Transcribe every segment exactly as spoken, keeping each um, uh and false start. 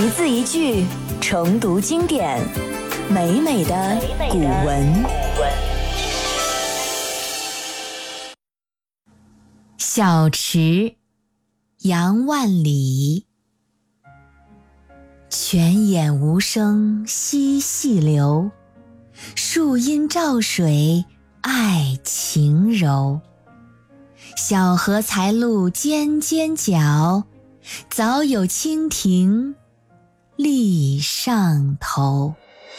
一字一句重读经典，美美的古文。 小池，杨万里。泉眼无声惜细流，树阴照水爱晴柔。小荷才露尖尖角，早有蜻蜓立上头。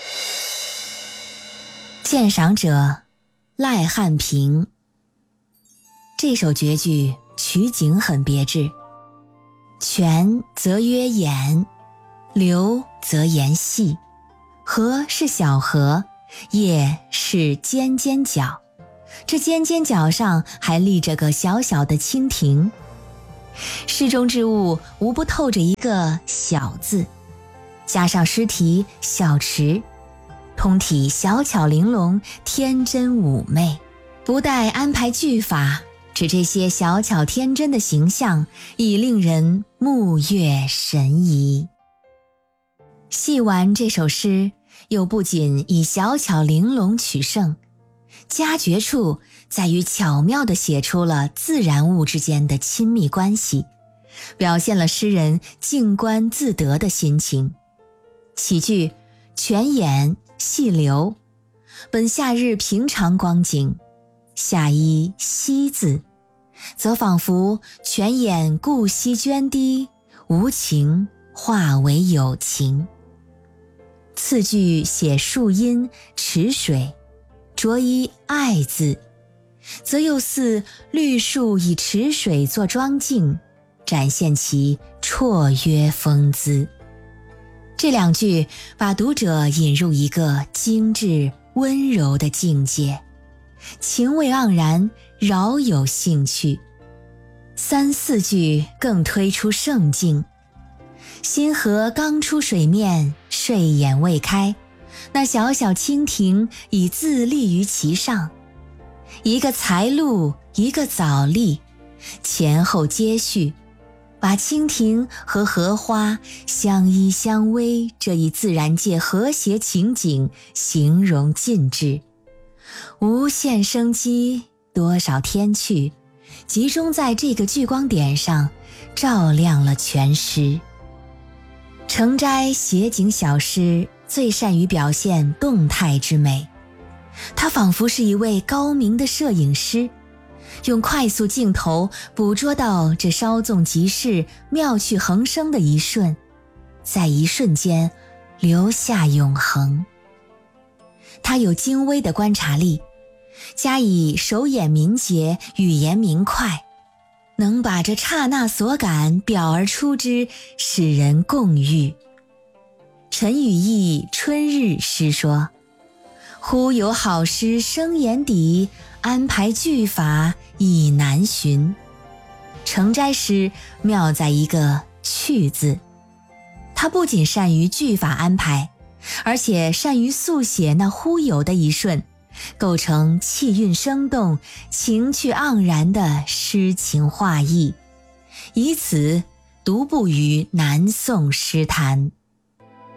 鉴赏者赖汉平。这首绝句取景很别致，泉则曰眼，流则言细，荷是小荷，叶是尖尖角，这尖尖角上还立着个小小的蜻蜓。诗中之物无不透着一个小字，加上诗题小池，通体小巧玲珑，天真妩媚。不待安排句法，只这些小巧天真的形象已令人目悦神怡。细玩这首诗，又不仅以小巧玲珑取胜，佳绝处在于巧妙地写出了自然物之间的亲密关系，表现了诗人静观自得的心情。起句泉眼细流，本夏日平常光景，下一溪字，则仿佛泉眼顾惜涓滴，无情化为有情。次句写树阴池水，着一爱字，则又似绿树以池水作妆镜，展现其绰约风姿。这两句把读者引入一个精致温柔的境界，情味盎然，饶有兴趣。三四句更推出盛境，新荷刚出水面，睡眼未开，那小小蜻蜓已自立于其上，一个才露，一个早立，前后接续，把蜻蜓和荷花相依相偎这一自然界和谐情景形容尽致。无限生机，多少天趣，集中在这个聚光点上，照亮了全诗。程斋写景小诗最善于表现动态之美，他仿佛是一位高明的摄影师，用快速镜头捕捉到这稍纵即逝、妙趣横生的一瞬，在一瞬间留下永恒。他有精微的观察力，加以手眼敏捷，语言明快，能把这刹那所感表而出之，使人共喻。陈与义春日诗说：忽有好诗生眼底，安排句法已难寻。程斋诗妙在一个趣字，他不仅善于句法安排，而且善于速写那忽有的一瞬，构成气韵生动、情趣盎然的诗情画意，以此独步于南宋诗坛。